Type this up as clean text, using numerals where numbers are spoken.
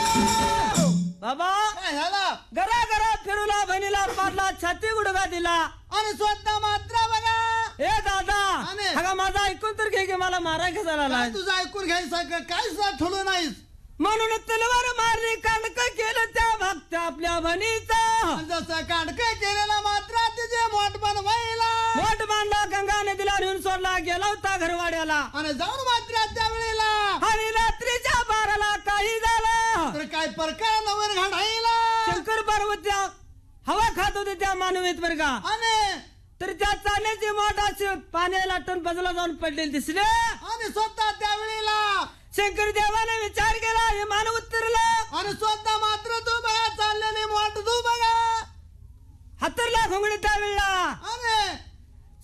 बाबा काय झालं घरा घरा फिरूला बहिणीला पाडला छाती गुडगा दिला आणि स्वतः मात्र बघा ए दादा आणि? अगं माझा ऐकून तर घे की मला मारायचं झाला काय तुझं ऐकून घ्यायचं काय सुद्धा ठेवलं नाहीस म्हणून तलवार मारली कांडक केलं त्या भक्त आपल्या बहिणीचं आणि जसं कांडकं केलेला मात्र तिचे मोठ बनवायला मोठ बांधला गंगा नदीला नेऊन सोडला गेला होता घरवाड्याला आणि जाऊन मात्र त्या वेळेला आणि रात्रीच्या 12ला काही झालं तर काय प्रकार नवर घडायला शंकर पार्वत्या हवा खात होते त्या मानवीत बरं का आणि तर त्या चाण्याची मोठ अशी पाण्याला टन बाजूला जाऊन पडलेली दिसले आणि स्वतः त्या वेळेला शंकर देवाने विचार केला हे मानव उतरलं आणि स्वतः मात्र तू बघा चाललेली मोठ तू बघा हातरला घोंगडी त्यावेळेला आणि